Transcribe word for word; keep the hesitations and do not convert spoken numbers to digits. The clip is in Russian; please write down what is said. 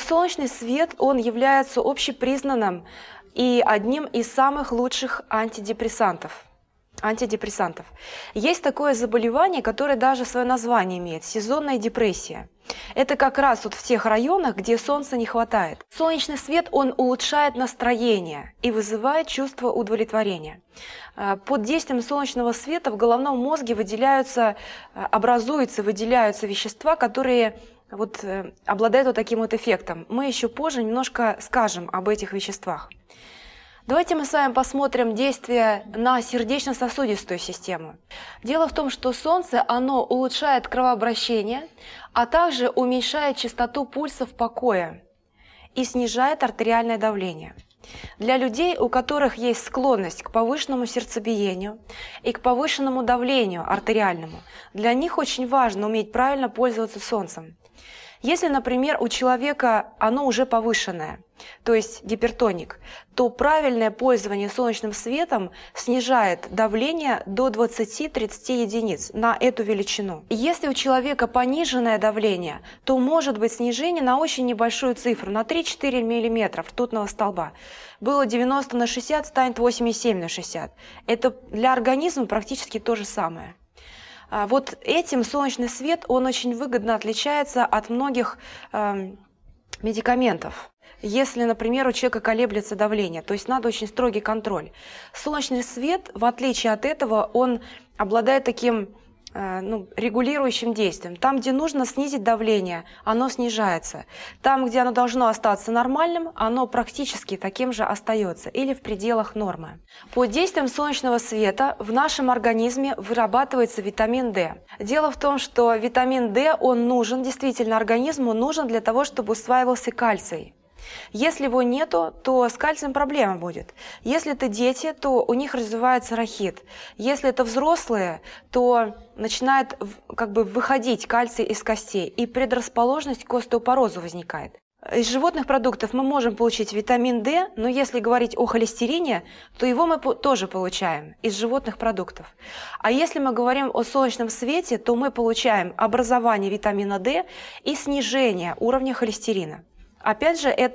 солнечный свет, он является общепризнанным и одним из самых лучших антидепрессантов. антидепрессантов. Есть такое заболевание, которое даже свое название имеет – сезонная депрессия. Это как раз вот в тех районах, где солнца не хватает. Солнечный свет, он улучшает настроение и вызывает чувство удовлетворения. Под действием солнечного света в головном мозге выделяются, образуются, выделяются вещества, которые вот обладают вот таким вот эффектом. Мы еще позже немножко скажем об этих веществах. Давайте мы с вами посмотрим действие на сердечно-сосудистую систему. Дело в том, что солнце, оно улучшает кровообращение, а также уменьшает частоту пульса в покое и снижает артериальное давление. Для людей, у которых есть склонность к повышенному сердцебиению и к повышенному давлению артериальному, для них очень важно уметь правильно пользоваться солнцем. Если, например, у человека оно уже повышенное, то есть гипертоник, то правильное пользование солнечным светом снижает давление до двадцати-тридцати единиц на эту величину. Если у человека пониженное давление, то может быть снижение на очень небольшую цифру, на три-четыре миллиметра ртутного столба. Было девяносто на шестьдесят, станет восемьдесят семь на шестьдесят. Это для организма практически то же самое. Вот этим солнечный свет, он очень выгодно отличается от многих э, медикаментов. Если, например, у человека колеблется давление, то есть надо очень строгий контроль. Солнечный свет, в отличие от этого, он обладает таким э, ну, регулирующим действием. Там, где нужно снизить давление, оно снижается. Там, где оно должно остаться нормальным, оно практически таким же остается или в пределах нормы. Под действием солнечного света в нашем организме вырабатывается витамин D. Дело в том, что витамин D, он нужен, действительно, организму нужен для того, чтобы усваивался кальций. Если его нету, то с кальцием проблема будет. Если это дети, то у них развивается рахит. Если это взрослые, то начинает как бы выходить кальций из костей, и предрасположенность к остеопорозу возникает. Из животных продуктов мы можем получить витамин D, но если говорить о холестерине, то его мы тоже получаем из животных продуктов. А если мы говорим о солнечном свете, то мы получаем образование витамина D и снижение уровня холестерина. Опять же, это